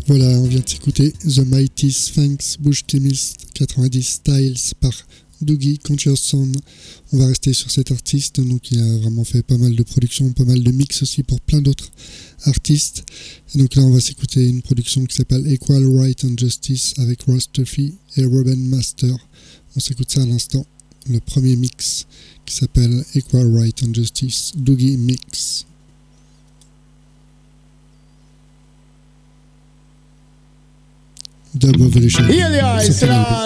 Voilà, on vient de s'écouter The Mighty Sphinx Bush Chemist 90 Styles par Doogie Conscious Sound. On va rester sur cet artiste, donc il a vraiment fait pas mal de productions, pas mal de mix aussi pour plein d'autres artistes. Et donc là, on va s'écouter une production qui s'appelle Equal Right and Justice avec Ross Tuffy et Ruben Master. On s'écoute ça à l'instant, le premier mix qui s'appelle Equal Right and Justice, Doogie Mix. Dub Evolution.